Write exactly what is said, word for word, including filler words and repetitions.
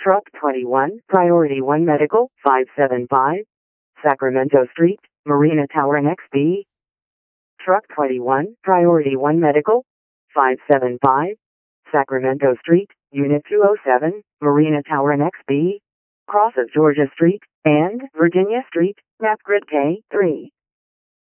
Truck twenty-one, Priority one Medical, five seven five, Sacramento Street, Marina Tower N X B. Truck twenty-one, Priority one Medical, five seven five, Sacramento Street, Unit two oh seven, Marina Tower N X B. Cross of Georgia Street and Virginia Street, Map Grid K three.